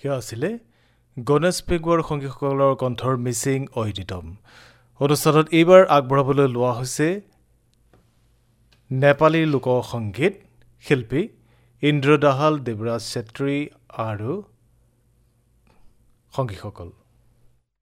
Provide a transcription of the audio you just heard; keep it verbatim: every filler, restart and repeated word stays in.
সেয়া আছিলে গণেশ পেগুৱাৰ সংগীসকলৰ কণ্ঠৰ মিচিং ঐদিতম অনুষ্ঠানত এইবাৰ আগবঢ়াবলৈ লোৱা হৈছে নেপালী লোকসংগীত শিল্পী ইন্দ্ৰ দাহাল দেৱৰাজ চেত্ৰী আৰু সংগীসকল